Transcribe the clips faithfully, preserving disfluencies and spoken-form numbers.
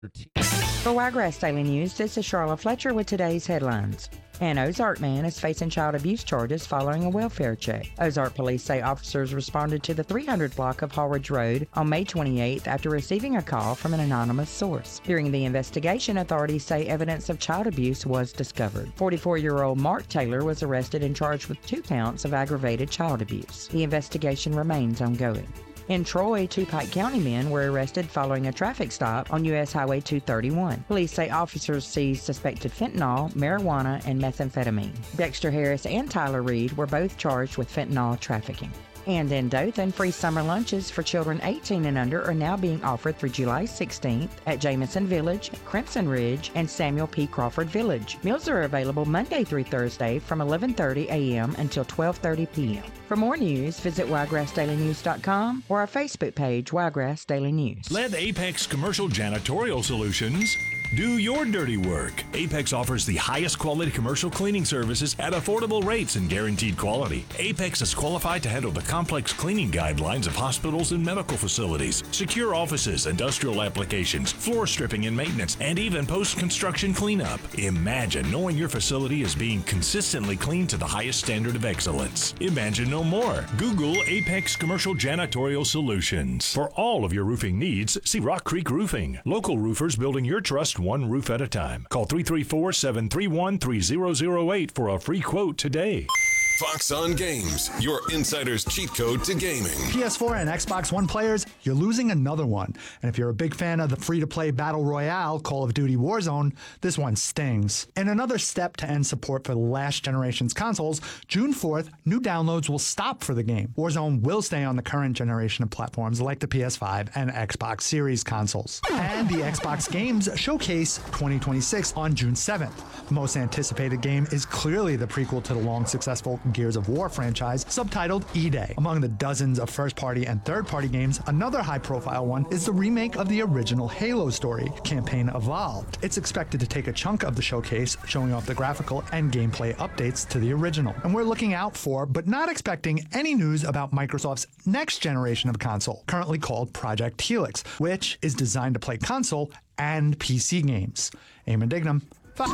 For Wiregrass Daily News, this is Charlotte Fletcher with today's headlines. An Ozark man is facing child abuse charges following a welfare check. Ozark police say officers responded to the three hundred block of Hallridge Road on May twenty-eighth after receiving a call from an anonymous source. During the investigation, authorities say evidence of child abuse was discovered. forty-four-year-old Mark Taylor was arrested and charged with two counts of aggravated child abuse. The investigation remains ongoing. In Troy, two Pike County men were arrested following a traffic stop on U S Highway two thirty-one. Police say officers seized suspected fentanyl, marijuana, and methamphetamine. Dexter Harris and Tyler Reed were both charged with fentanyl trafficking. And in Dothan, free summer lunches for children eighteen and under are now being offered through July sixteenth at Jamison Village, Crimson Ridge, and Samuel P. Crawford Village. Meals are available Monday through Thursday from eleven thirty a.m. until twelve thirty p.m. For more news, visit wiregrass daily news dot com or our Facebook page, Wiregrass Daily News. Let Apex Commercial Janitorial Solutions do your dirty work. Apex offers the highest quality commercial cleaning services at affordable rates and guaranteed quality. Apex is qualified to handle the complex cleaning guidelines of hospitals and medical facilities, secure offices, industrial applications, floor stripping and maintenance, and even post-construction cleanup. Imagine knowing your facility is being consistently cleaned to the highest standard of excellence. Imagine no more. Google Apex Commercial Janitorial Solutions. For all of your roofing needs, see Rock Creek Roofing. Local roofers building your trust one roof at a time. Call three three four, seven three one, three zero zero eight for a free quote today. Fox on Games, your insider's cheat code to gaming. P S four and Xbox One players, you're losing another one. And if you're a big fan of the free-to-play Battle Royale Call of Duty Warzone, this one stings. In another step to end support for the last generation's consoles, June fourth, new downloads will stop for the game. Warzone will stay on the current generation of platforms like the P S five and Xbox Series consoles. And the Xbox Games Showcase twenty twenty-six on June seventh. The most anticipated game is clearly the prequel to the long successful Gears of War franchise, subtitled E-Day. Among the dozens of first-party and third-party games, another high-profile one is the remake of the original Halo story, Campaign Evolved. It's expected to take a chunk of the showcase, showing off the graphical and gameplay updates to the original. And we're looking out for, but not expecting, any news about Microsoft's next generation of console, currently called Project Helix, which is designed to play console and P C games. Eamon Dignam,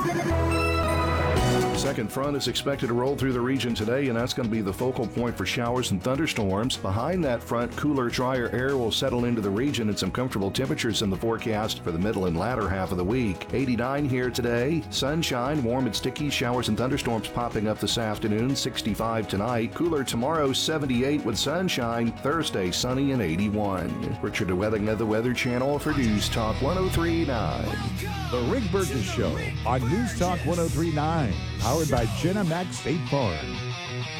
Fox. Second front is expected to roll through the region today, and that's going to be the focal point for showers and thunderstorms. Behind that front, cooler, drier air will settle into the region, and some comfortable temperatures in the forecast for the middle and latter half of the week. eighty-nine here today. Sunshine, warm and sticky. Showers and thunderstorms popping up this afternoon. sixty-five tonight. Cooler tomorrow, seventy-eight with sunshine. Thursday, sunny and eighty-one. Richard DeWething of the Weather Channel for News Talk one oh three point nine. The Rick Burgess Show on News Talk one oh three point nine. Powered by Jenna Max State Farm.